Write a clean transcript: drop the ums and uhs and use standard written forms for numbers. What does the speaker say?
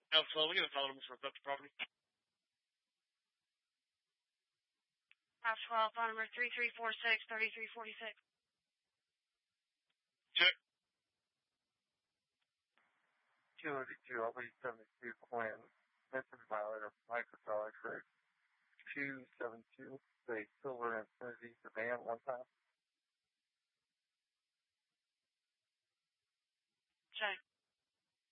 Alpha 12, we get a call number for a booked property. Alpha 12, phone number 3346-3346. Check. 282, Albany 72, Quinn. Mentioned violator, microsolid, correct. 272, the silver Infiniti sedan one time.